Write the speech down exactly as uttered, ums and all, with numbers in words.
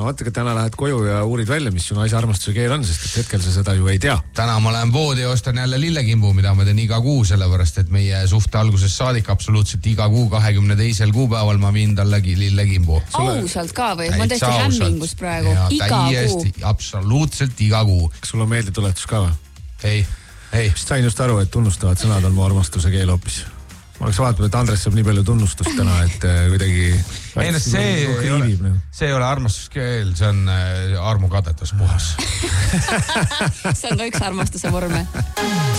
vaata, täna lähed koju ja uurid välja, mis su naise armastuse keel on, sest et hetkel sa seda ju ei tea. Täna ma lähen voodi ja ostan jälle lillekimbu, mida ma teen iga kuu, sellepärast et meie suhte algusest saadik absoluutselt iga kuu kahekümne teisel kuupäeval ma viin talle lillekimbu. Ausalt ka või? Ma tõesti hämmingus praegu. Ja, iga täiesti, kuu. Absoluutselt iga kuu. Kas sul on meeldetuletus ka või? Ei, ei. Sain just aru, et tunnustavad sõnad on mu armastuse keel hoopis. Ma oleks vaatanud, et Andres saab nii palju tunnustust täna, et kuidagi... Ei, no see, ei ole, see ei ole armastuskeel, see on armukadetus puhas. See on ka üks armastuse vorme.